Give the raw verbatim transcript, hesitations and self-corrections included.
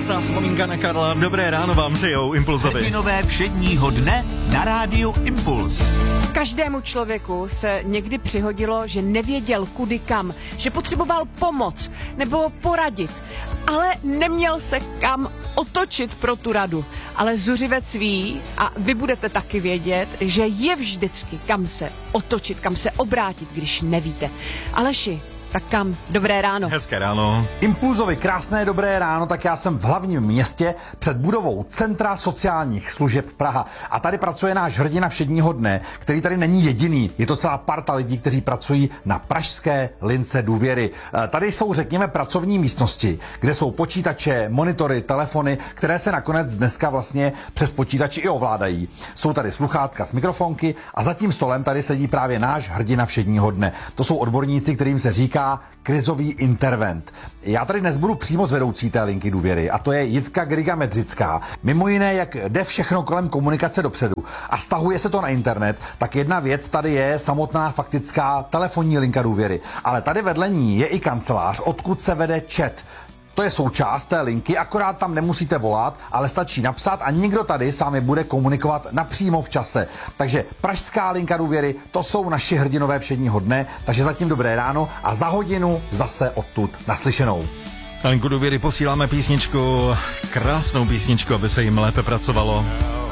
Krásná vzpomínka na Karla. Dobré ráno vám přejou Impulzovi. Hrdinové všedního dne na rádiu Impuls. Každému člověku se někdy přihodilo, že nevěděl kudy kam, že potřeboval pomoc nebo poradit, ale neměl se kam otočit pro tu radu. Ale zuřivec ví, a vy budete taky vědět, že je vždycky kam se otočit, kam se obrátit, když nevíte. Aleši, tak kam? Dobré ráno. Hezké ráno. Impulzovi krásné dobré ráno, tak já jsem v hlavním městě před budovou Centra sociálních služeb Praha. A tady pracuje náš hrdina všedního dne, který tady není jediný. Je to celá parta lidí, kteří pracují na pražské lince důvěry. Tady jsou, řekněme, pracovní místnosti, kde jsou počítače, monitory, telefony, které se nakonec dneska vlastně přes počítači i ovládají. Jsou tady sluchátka s mikrofonky a za tím stolem tady sedí právě náš hrdina všedního dne. To jsou odborníci, kterým se říká krizový intervent. Já tady dnes budu přímo s vedoucí té linky důvěry a to je Jitka Griga-Medřická. Mimo jiné, jak jde všechno kolem komunikace dopředu a stahuje se to na internet, tak jedna věc tady je samotná faktická telefonní linka důvěry. Ale tady vedle ní je i kancelář, odkud se vede chat. To je součást té linky, akorát tam nemusíte volat, ale stačí napsat a někdo tady s vámi bude komunikovat napřímo v čase. Takže pražská linka důvěry, to jsou naši hrdinové všedního dne, takže zatím dobré ráno a za hodinu zase odtud naslyšenou. Na linku důvěry posíláme písničku, krásnou písničku, aby se jim lépe pracovalo.